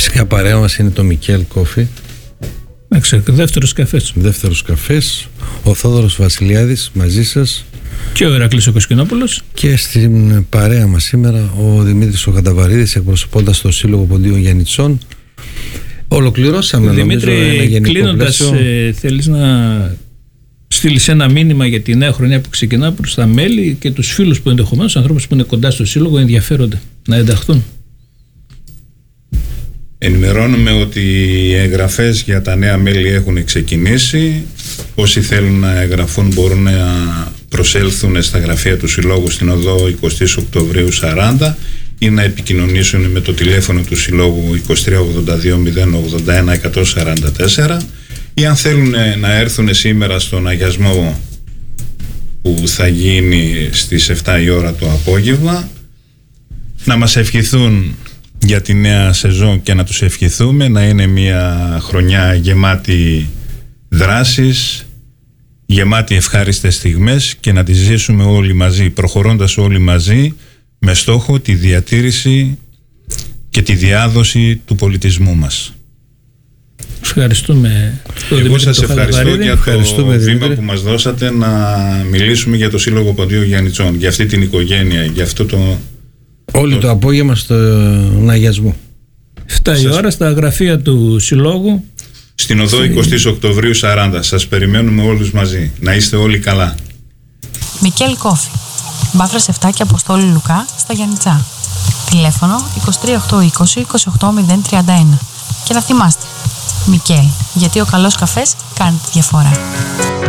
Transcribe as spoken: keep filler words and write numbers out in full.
Φυσικά παρέα μας είναι το Μικέλ Κόφι. Δεύτερος καφές. Δεύτερος καφές. Ο Θόδωρος Βασιλιάδης μαζί σας. Και ο Ηρακλής ο Κοσκινόπουλος. Και στην παρέα μας σήμερα ο Δημήτρης ο Καταβαρίδης, εκπροσωπώντας το Σύλλογο Ποντίων Γιαννητσών. Ολοκληρώσαμε. Δημήτρη, κλείνοντας, ε, θέλεις να στείλεις ένα μήνυμα για τη νέα χρονιά που ξεκινά προς τα μέλη και τους φίλους που ενδεχομένως, ανθρώπους που είναι κοντά στο Σύλλογο, ενδιαφέρονται να ενταχθούν? Ενημερώνουμε ότι οι εγγραφές για τα νέα μέλη έχουν ξεκινήσει. Όσοι θέλουν να εγγραφούν μπορούν να προσέλθουν στα γραφεία του Συλλόγου στην οδό εικοστή Οκτωβρίου σαράντα ή να επικοινωνήσουν με το τηλέφωνο του Συλλόγου είκοσι τρία ογδόντα δύο μηδέν ογδόντα ένα εκατόν σαράντα τέσσερα, ή αν θέλουν να έρθουν σήμερα στον αγιασμό που θα γίνει στις επτά η ώρα το απόγευμα, να μας ευχηθούν για τη νέα σεζόν και να τους ευχηθούμε να είναι μια χρονιά γεμάτη δράσεις, γεμάτη ευχάριστες στιγμές και να τις ζήσουμε όλοι μαζί, προχωρώντας όλοι μαζί με στόχο τη διατήρηση και τη διάδοση του πολιτισμού μας. Ευχαριστούμε. Εγώ σας ευχαριστώ για το βήμα Δημήτρη. που μας δώσατε να μιλήσουμε για το Σύλλογο Ποντίων Γιαννητσών, για αυτή την οικογένεια, για αυτό το... Όλοι το, το απόγευμα στον αγιασμό. επτά η ώρα στα γραφεία του Συλλόγου. Στην οδό εικοστή Οκτωβρίου σαράντα. Σας περιμένουμε όλους μαζί. Να είστε όλοι καλά. Μικέλ Κόφι, Μπάφρας επτά και Αποστόλη Λουκά στα Γιαννητσά. Τηλέφωνο είκοσι τρία οκτακόσια είκοσι είκοσι οκτώ μηδέν τριάντα ένα. Και να θυμάστε, Μικέλ, γιατί ο καλός καφές κάνει τη διαφορά.